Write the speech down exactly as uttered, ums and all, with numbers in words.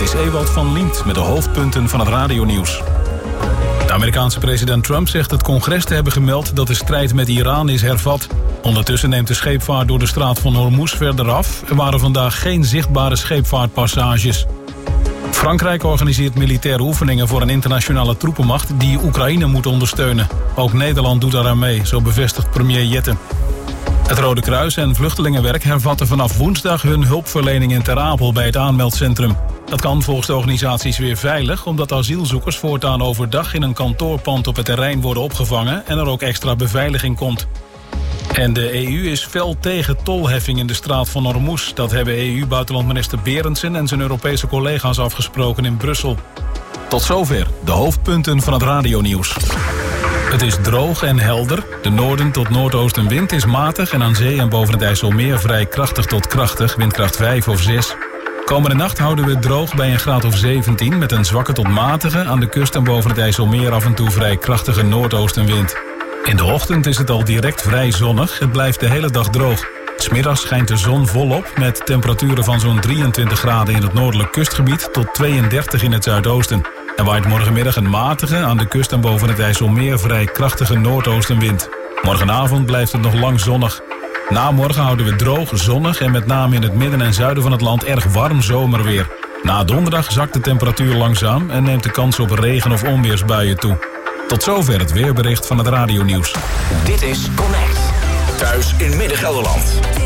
is Ewald van Liemt met de hoofdpunten van het radionieuws. De Amerikaanse president Trump zegt het congres te hebben gemeld dat de strijd met Iran is hervat. Ondertussen neemt de scheepvaart door de straat van Hormuz verder af. Er waren vandaag geen zichtbare scheepvaartpassages. Frankrijk organiseert militaire oefeningen voor een internationale troepenmacht die Oekraïne moet ondersteunen. Ook Nederland doet daaraan mee, zo bevestigt premier Jette. Het Rode Kruis en Vluchtelingenwerk hervatten vanaf woensdag hun hulpverlening in Ter Apel bij het aanmeldcentrum. Dat kan volgens de organisaties weer veilig, omdat asielzoekers voortaan overdag in een kantoorpand op het terrein worden opgevangen en er ook extra beveiliging komt. En de E U is fel tegen tolheffing in de straat van Hormuz. Dat hebben E U-buitenlandminister Berendsen en zijn Europese collega's afgesproken in Brussel. Tot zover de hoofdpunten van het radionieuws. Het is droog en helder. De noorden tot noordoostenwind is matig en aan zee en boven het IJsselmeer vrij krachtig tot krachtig, windkracht vijf of zes. Komende nacht houden we het droog bij een graad of zeventien... met een zwakke tot matige, aan de kust en boven het IJsselmeer af en toe vrij krachtige noordoostenwind. In de ochtend is het al direct vrij zonnig. Het blijft de hele dag droog. 'S Middags schijnt de zon volop met temperaturen van zo'n drieëntwintig graden in het noordelijk kustgebied tot tweeëndertig in het zuidoosten. Er waait morgenmiddag een matige, aan de kust en boven het IJsselmeer vrij krachtige noordoostenwind. Morgenavond blijft het nog lang zonnig. Na morgen houden we droog, zonnig en met name in het midden en zuiden van het land erg warm zomerweer. Na donderdag zakt de temperatuur langzaam en neemt de kans op regen- of onweersbuien toe. Tot zover het weerbericht van het radionieuws. Dit is Connect. Thuis in Midden-Gelderland.